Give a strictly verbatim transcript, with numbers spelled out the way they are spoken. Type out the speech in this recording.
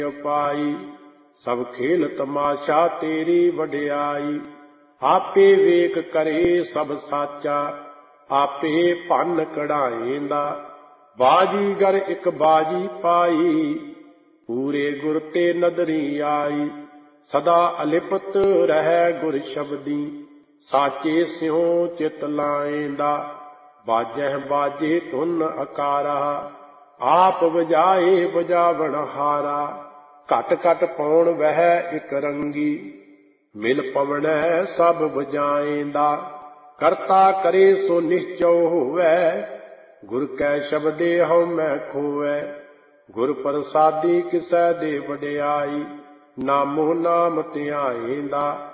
ਪਾਈ। ਸਭ ਖੇਲ ਤਮਾਸ਼ਾ ਤੇਰੀ ਵਡਿਆਈ। ਆਪੇ ਵੇਖ ਕਰੇ ਸਭ ਸਾਚਾ, ਆਪੇ ਭੰਨ ਕਢਾਏਂਦਾ। ਬਾਜੀਗਰ ਇੱਕ ਬਾਜੀ ਪਾਈ, ਪੂਰੇ ਗੁਰ ਤੇ ਨਦਰੀ ਆਈ। ਸਦਾ ਅਲਿਪਤ ਰਹਿ ਗੁਰ ਸ਼ਬਦੀ, ਸਾਚੇ ਸਿਉ ਚਿਤ ਲਾਏਂਦਾ। ਬਾਜਹਿ ਬਾਜੇ ਧੁਨ ਅਕਾਰਾ, ਆਪ ਵਜਾਏ ਵਜਾਵਣ ਹਾਰਾ। ਘਟ ਘਟ ਪਉਣ ਵਹਿ ਇਕ ਰੰਗੀ, ਮਿਲ ਪਵਣੈ ਸਭ ਵਜਾਏਂਦਾ। ਕਰਤਾ ਕਰੇ ਸੋ ਨਿਸ਼ਚਉ ਹੋਵੈ, ਗੁਰ ਕੈ ਸ਼ਬਦੇ ਹਉ ਮੈਂ ਖੋਵੈ। ਗੁਰ ਪ੍ਰਸਾਦੀ ਕਿਸੈ ਦੇ ਵਡਿਆਈ, ਨਾਮੋ ਨਾਮ ਧਿਆਏਂਦਾ।